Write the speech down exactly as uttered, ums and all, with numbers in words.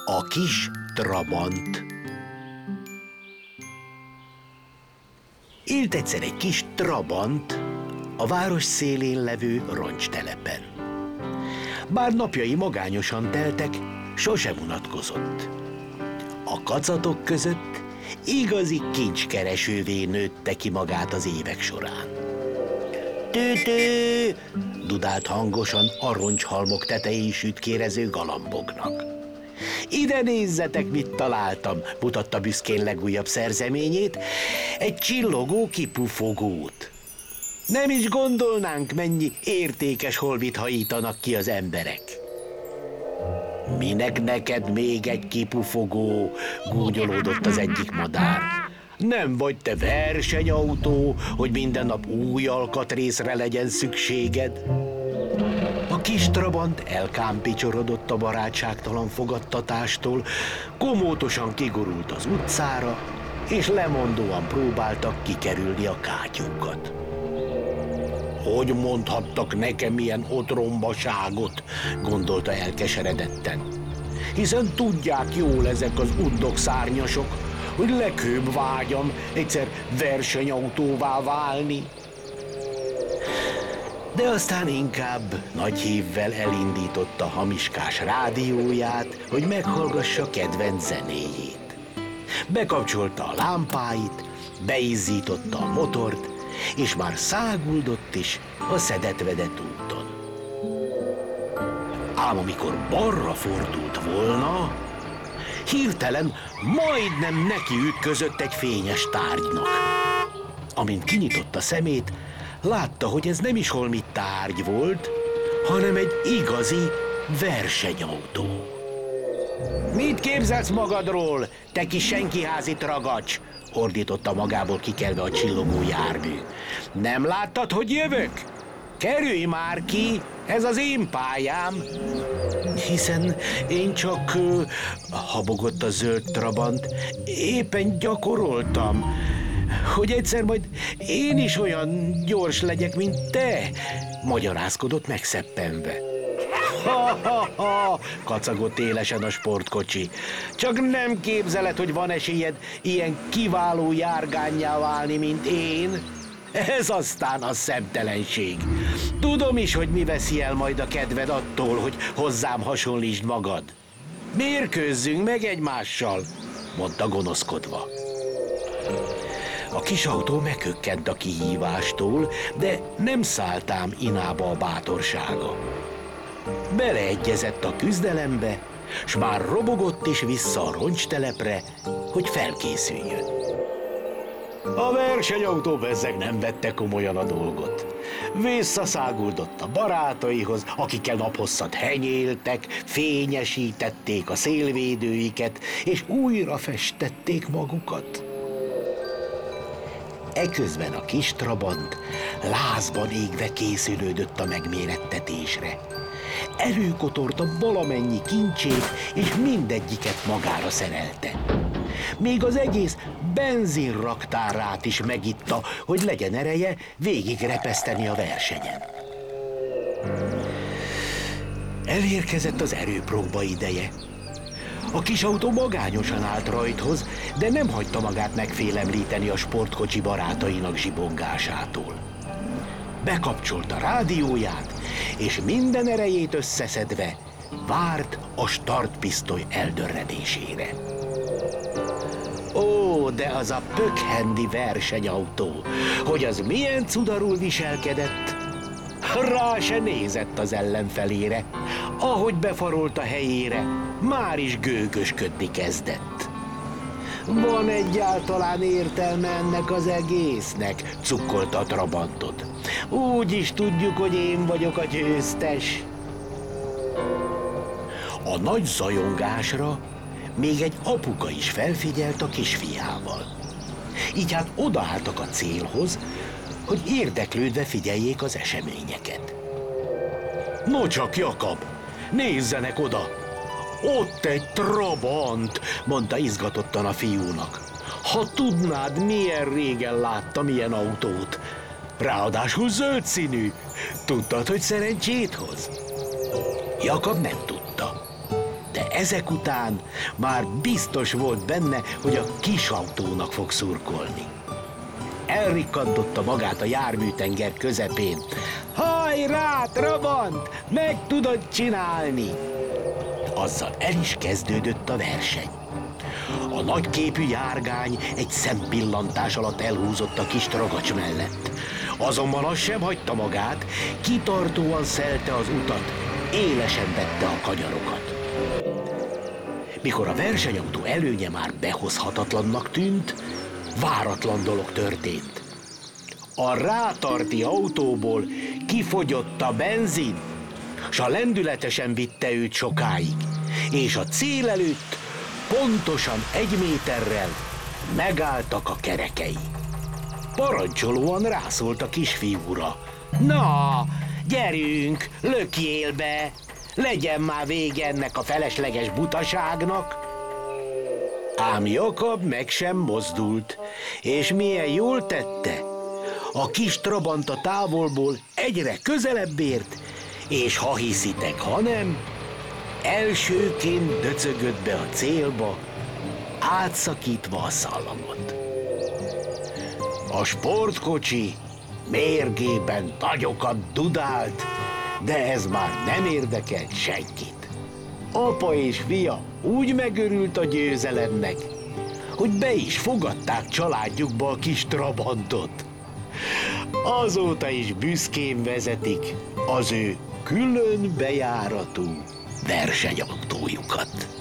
A kis Trabant. Élt egyszer egy kis Trabant a város szélén levő roncstelepen. Bár napjai magányosan teltek, sosem unatkozott. A kacatok között igazi kincskeresővé nőtte ki magát az évek során. Tű-tű! Dudált hangosan a roncshalmok tetején sütkérező galamboknak. Ide nézzetek, mit találtam, mutatta büszkén legújabb szerzeményét, egy csillogó kipufogót. Nem is gondolnánk, mennyi értékes holmit hajítanak ki az emberek. Minek neked még egy kipufogó? Gúnyolódott az egyik madár. Nem vagy te versenyautó, hogy minden nap új alkatrészre legyen szükséged? A kis Trabant elkámpicsorodott a barátságtalan fogadtatástól, komótosan kigurult az utcára, és lemondóan próbáltak kikerülni a kátyúkat. Hogy mondhattak nekem ilyen otrombaságot, gondolta elkeseredetten. Hiszen tudják jól ezek az undok szárnyasok, hogy leghőbb vágyam egyszer versenyautóvá válni. De aztán inkább nagy hívvel elindította hamiskás rádióját, hogy meghallgassa kedvenc zenéjét. Bekapcsolta a lámpáit, beizzította a motort, és már száguldott is a szedett-vedett úton. Ám amikor balra fordult volna, hirtelen majdnem neki ütközött egy fényes tárgynak. Amint kinyitotta szemét, látta, hogy ez nem is holmi tárgy volt, hanem egy igazi versenyautó. Mit képzelsz magadról, te kis senkiházi tragacs? Ordította magából kikelve a csillogó jármű. Nem láttad, hogy jövök? Kerülj már ki, ez az én pályám. Hiszen én csak, uh, habogott a zöld Trabant, éppen gyakoroltam, hogy egyszer majd én is olyan gyors legyek, mint te, magyarázkodott megszeppenve. Ha-ha-ha, kacagott élesen a sportkocsi. Csak nem képzeled, hogy van esélyed ilyen kiváló járgánnyá válni, mint én? Ez aztán a szemtelenség. Tudom is, hogy mi veszi el majd a kedved attól, hogy hozzám hasonlítsd magad. Mérkőzzünk meg egymással, mondta gonoszkodva. A kis autó meghökkent a kihívástól, de nem szállt ám inába a bátorsága. Beleegyezett a küzdelembe, s már robogott is vissza a roncstelepre, hogy felkészüljön. A versenyautó bezzeg nem vette komolyan a dolgot. Visszaszáguldott a barátaihoz, akikkel naphosszat henyéltek, fényesítették a szélvédőiket, és újra festették magukat. Eközben a kis Trabant lázban égve készülődött a megmérettetésre. Előkotorta valamennyi kincsét, és mindegyiket magára szerelte. Még az egész benzinraktárát is megitta, hogy legyen ereje végigrepeszteni a versenyen. Elérkezett az erőpróba ideje. A kis autó magányosan állt rajthoz, de nem hagyta magát megfélemlíteni a sportkocsi barátainak zsibongásától. Bekapcsolta rádióját, és minden erejét összeszedve várt a startpisztoly eldörredésére. Ó, de az a pökhendi versenyautó, hogy az milyen cudarul viselkedett! Rá se nézett az ellenfelére, ahogy befarolt a helyére, már is gőgösködni kezdett. Van egyáltalán értelme ennek az egésznek, cukkolta a Trabantot. Úgy is tudjuk, hogy én vagyok a győztes. A nagy zajongásra még egy apuka is felfigyelt a kisfiával. Így hát odaálltak a célhoz, hogy érdeklődve figyeljék az eseményeket. No csak, Jakab, nézzenek oda! Ott egy Trabant, mondta izgatottan a fiúnak. Ha tudnád, milyen régen láttam ilyen autót. Ráadásul zöld színű. Tudtad, hogy szerencsét hoz? Jakab nem tudta. De ezek után már biztos volt benne, hogy a kis autónak fog szurkolni. Elrikkantotta magát a járműtenger közepén. Hajrá, Trabant! Meg tudod csinálni! Azzal el is kezdődött a verseny. A nagyképű járgány egy szempillantás alatt elhúzott a kis tragacs mellett. Azonban az sem hagyta magát, kitartóan szelte az utat, élesen vette a kanyarokat. Mikor a versenyautó előnye már behozhatatlannak tűnt, váratlan dolog történt. A rátarti autóból kifogyott a benzin, s a lendületesen vitte őt sokáig, és a cél előtt pontosan egy méterrel megálltak a kerekei. Parancsolóan rászólt a kisfiúra. Na, gyerünk, lökjél be! Legyen már vége ennek a felesleges butaságnak! Ám Jakab meg sem mozdult, és milyen jól tette. A kis Trabant a távolból egyre közelebb ért, és ha hiszitek, ha nem, elsőként döcögött be a célba, átszakítva a szallamot. A sportkocsi mérgében nagyokat dudált, de ez már nem érdekelt senkit. Apa és fia úgy megörült a győzelemnek, hogy be is fogadták családjukba a kis Trabantot. Azóta is büszkén vezetik az ő külön bejáratú versenyautójukat.